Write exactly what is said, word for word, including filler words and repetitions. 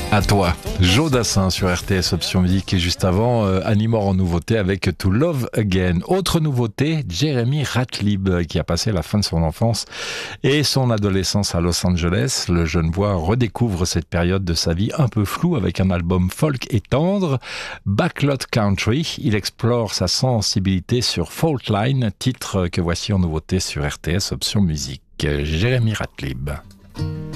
À toi, Joe Dassin sur R T S Option Musique et juste avant, euh, Annie Moore en nouveauté avec To Love Again. Autre nouveauté, Jeremy Ratlib qui a passé la fin de son enfance et son adolescence à Los Angeles. Le jeune voix redécouvre cette période de sa vie un peu floue avec un album folk et tendre, Backlot Country. Il explore sa sensibilité sur Fault Line, titre que voici en nouveauté sur R T S Option Musique. Jeremy Ratlib.